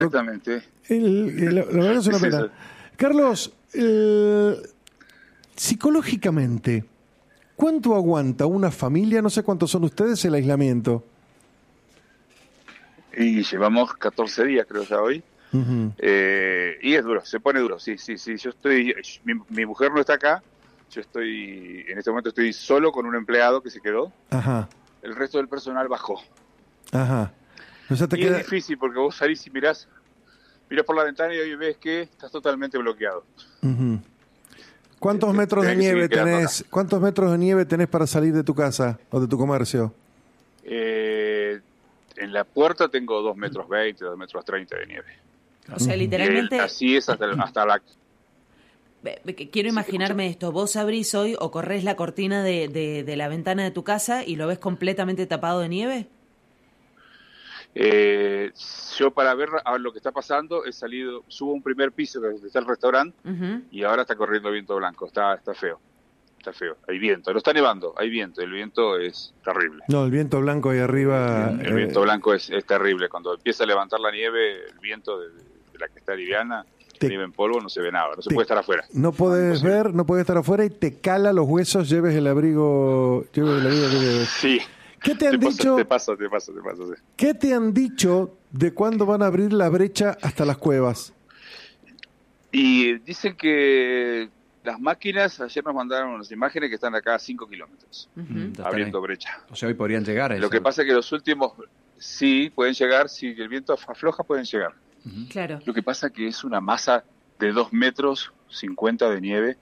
Exactamente. La verdad es una pena. Eso. Carlos, psicológicamente, ¿cuánto aguanta una familia? No sé cuántos son ustedes el aislamiento. Y llevamos 14 días, creo, ya hoy. Uh-huh. Y es duro, se pone duro, sí. Yo estoy, mi mujer no está acá. En este momento estoy solo con un empleado que se quedó. Ajá. El resto del personal bajó. Ajá. O sea, Es difícil porque vos salís y mirás por la ventana y hoy ves que estás totalmente bloqueado. Uh-huh. ¿Cuántos metros de nieve tenés? ¿Cuántos metros de nieve tenés para salir de tu casa o de tu comercio? En la puerta tengo 2,20 metros, 2,30 metros de nieve. O sea, literalmente... Así es hasta la... Quiero imaginarme esto. Vos abrís hoy o corres la cortina de la ventana de tu casa y lo ves completamente tapado de nieve. Yo para ver lo que está pasando he salido, subo un primer piso donde está el restaurante. Uh-huh. Y ahora está corriendo viento blanco, está feo, hay viento, no está nevando, hay viento, el viento es terrible. No, el viento blanco ahí arriba... El viento blanco es terrible, cuando empieza a levantar la nieve, el viento de la que está liviana, nieve en polvo, no se ve nada, no se puede estar afuera. No podés ver, no podés estar afuera y te cala los huesos, lleves el abrigo que lleves. Sí. ¿Qué te han dicho? Te paso, sí. ¿Qué te han dicho de cuándo van a abrir la brecha hasta las cuevas? Y dicen que las máquinas, ayer nos mandaron unas imágenes que están acá a 5 kilómetros, abriendo brecha. O sea, hoy podrían llegar a eso. Lo que pasa es que los últimos, sí, pueden llegar, si el viento afloja, pueden llegar. Uh-huh. Claro. Lo que pasa es que es una masa de 2,50 metros de nieve,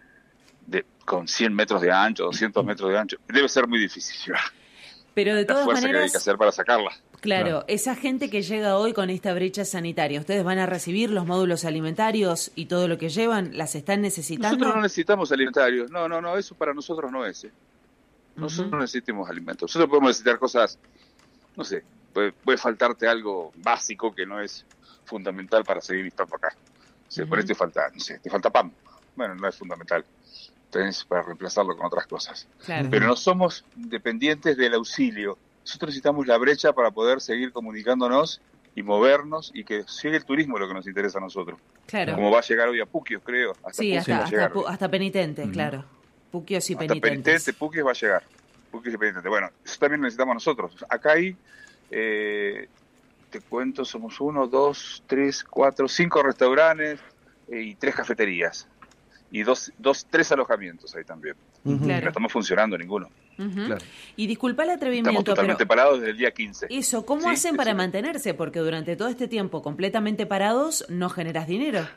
con 100 metros de ancho, 200 metros de ancho. Debe ser muy difícil llegar. Pero de todas maneras, que hay que hacer para sacarla. Claro, esa gente que llega hoy con esta brecha sanitaria, ¿ustedes van a recibir los módulos alimentarios y todo lo que llevan? ¿Las están necesitando? Nosotros no necesitamos alimentarios. No, eso para nosotros no es. Nosotros no necesitamos alimentos. Nosotros podemos necesitar cosas, no sé, puede faltarte algo básico que no es fundamental para seguir estando acá. Por ahí te falta pan. Bueno, no es fundamental. Tenés para reemplazarlo con otras cosas. Claro. Pero no somos dependientes del auxilio. Nosotros necesitamos la brecha para poder seguir comunicándonos y movernos y que llegue el turismo, lo que nos interesa a nosotros. Claro. Como va a llegar hoy a Puquios, creo. Hasta Penitentes, claro. Puquios y Penitentes. Puquios va a llegar. Puquios y Penitentes. Bueno, eso también necesitamos nosotros. Acá hay, te cuento, somos 1, 2, 3, 4, 5 restaurantes y 3 cafeterías. Y 3 alojamientos ahí también. Uh-huh. Claro. No estamos funcionando ninguno. Uh-huh. Claro. Y disculpa el atrevimiento, estamos totalmente parados desde el día 15. Eso, ¿cómo hacen para mantenerse? Porque durante todo este tiempo completamente parados no generas dinero.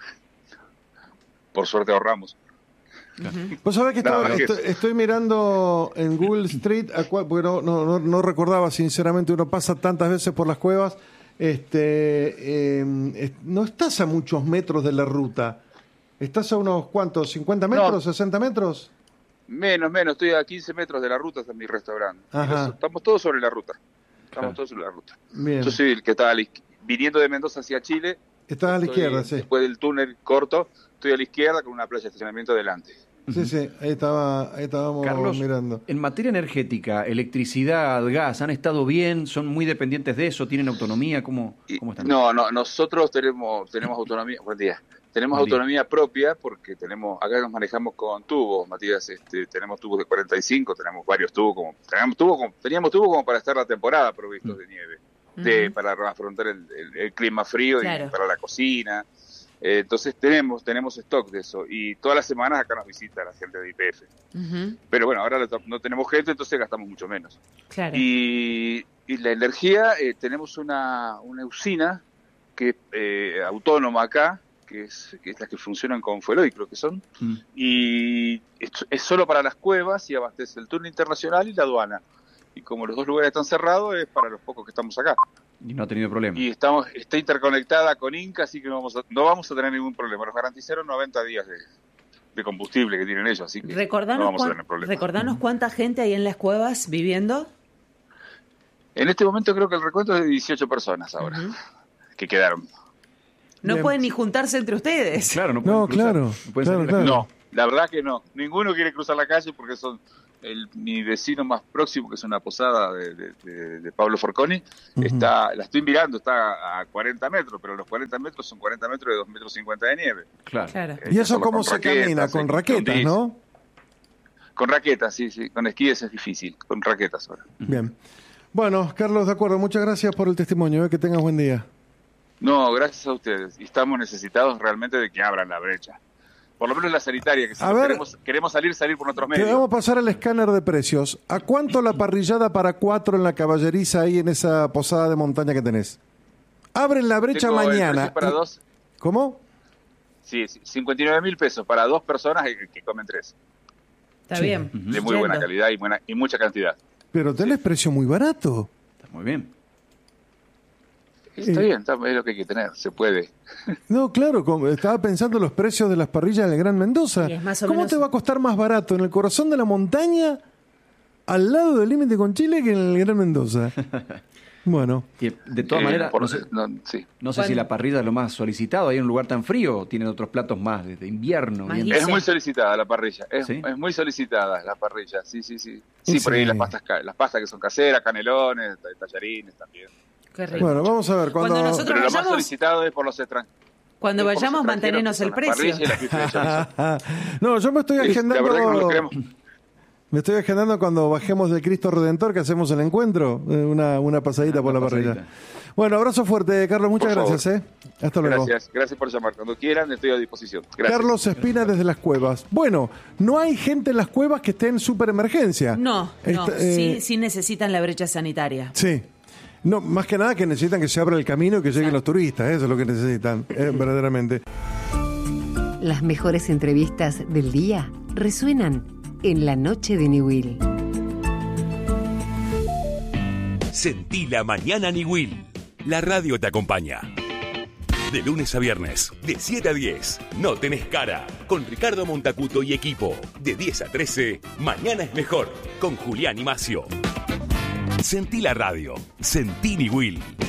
Por suerte ahorramos. Uh-huh. Vos sabés que estoy mirando en Google Street, porque no recordaba sinceramente, uno pasa tantas veces por las cuevas, no estás a muchos metros de la ruta. ¿Estás a unos cuántos? ¿50 metros? No. ¿60 metros? Menos. Estoy a 15 metros de la ruta hasta mi restaurante. Estamos todos sobre la ruta. Bien. Yo soy el que estaba viniendo de Mendoza hacia Chile. Estás a la izquierda, sí. Después del túnel corto, estoy a la izquierda con una playa de estacionamiento delante. Sí, ahí estábamos Carlos, mirando. En materia energética, electricidad, gas, ¿han estado bien? ¿Son muy dependientes de eso? ¿Tienen autonomía? ¿Cómo están? No, nosotros tenemos autonomía. Buen día. Tenemos autonomía propia porque acá nos manejamos con tubos, Matías, tenemos tubos de 45, tenemos varios tubos, teníamos tubos como para estar la temporada provistos de nieve, para afrontar el clima frío, claro, y para la cocina. Entonces tenemos stock de eso y todas las semanas acá nos visita la gente de YPF. Uh-huh. Pero bueno, ahora no tenemos gente, entonces gastamos mucho menos. Claro. Y la energía, tenemos una usina que autónoma acá, que es la que funcionan con Fueloy, creo que son, y es solo para las cuevas y abastece el turno internacional y la aduana. Y como los dos lugares están cerrados, es para los pocos que estamos acá. Y no ha tenido problema. Y está interconectada con Inca, así que no vamos a tener ningún problema. Nos garantizaron 90 días de combustible que tienen ellos, así que no vamos a tener problema. Recordanos cuánta gente hay en las cuevas viviendo. En este momento creo que el recuento es de 18 personas ahora, que quedaron. No Bien. Pueden ni juntarse entre ustedes. Claro, no pueden cruzar. Claro. No, la verdad que no. Ninguno quiere cruzar la calle porque son mi vecino más próximo, que es una posada de Pablo Forconi, la estoy mirando, está a 40 metros, pero los 40 metros son 40 metros de 2,50 metros de nieve. Claro. ¿Y eso cómo se camina? ¿Con raquetas, no? Con raquetas, sí. Con esquíes es difícil, con raquetas ahora. Bien. Bueno, Carlos, de acuerdo. Muchas gracias por el testimonio. Que tengas buen día. No, gracias a ustedes. Y estamos necesitados realmente de que abran la brecha. Por lo menos la sanitaria, que si queremos salir por otros medios. Te vamos a pasar el escáner de precios. ¿A cuánto la parrillada para 4 en la Caballeriza ahí en esa posada de montaña que tenés? Abren la brecha mañana. Para 2. ¿Cómo? Sí, 59.000 pesos para 2 personas que comen 3. Está bien. De muy buena calidad y mucha cantidad. Pero tenés precio muy barato. Está muy bien. Está bien, es lo que hay que tener, se puede. No, claro, estaba pensando los precios de las parrillas en el Gran Mendoza. ¿Cómo te va a costar más barato en el corazón de la montaña, al lado del límite con Chile, que en el Gran Mendoza? Bueno. Y de todas maneras, no sé si la parrilla es lo más solicitado. ¿Hay un lugar tan frío o tienen otros platos más de invierno? Es muy solicitada la parrilla. Es muy solicitada la parrilla, sí. Sí, por ahí las pastas que son caseras, canelones, tallarines también. Bueno, vamos a ver. Cuando nosotros pero vayamos, lo más solicitado es por los extranjeros. Cuando vayamos, mantenernos el precio. No, yo me estoy agendando. Me estoy agendando cuando bajemos del Cristo Redentor, que hacemos el encuentro, una pasadita por la parrilla. Bueno, abrazo fuerte, Carlos, muchas gracias. Hasta luego. Gracias por llamar. Cuando quieran, estoy a disposición. Gracias. Carlos Espina desde las cuevas. Bueno, no hay gente en las cuevas que esté en super emergencia. No, sí necesitan la brecha sanitaria. Sí. No, más que nada que necesitan que se abra el camino y que lleguen los turistas, eso es lo que necesitan, verdaderamente. Las mejores entrevistas del día resuenan en la noche de Niwil. Sentí la mañana Niwil. La radio te acompaña. De lunes a viernes, de 7 a 10, No Tenés Cara, con Ricardo Montacuto y equipo. De 10 a 13, Mañana es Mejor, con Julián y Macio. Sentí la radio. Sentí Niwil.